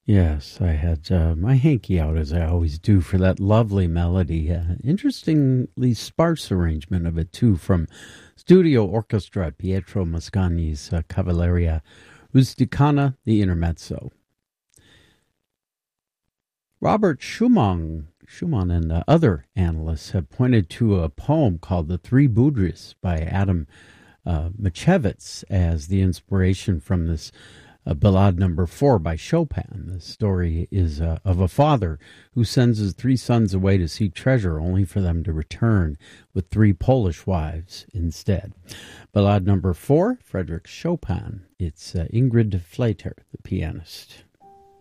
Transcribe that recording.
Yes, I had my hanky out as I always do for that lovely melody. Interestingly sparse arrangement of it too from studio orchestra Pietro Mascagni's Cavalleria Rusticana, the intermezzo. Robert Schumann and other analysts have pointed to a poem called The Three Budris by Adam Mickiewicz as the inspiration from this Ballade Number 4 by Chopin. The story is of a father who sends his three sons away to seek treasure, only for them to return with three Polish wives instead. Ballade Number 4, Frédéric Chopin. It's Ingrid Flater, the pianist.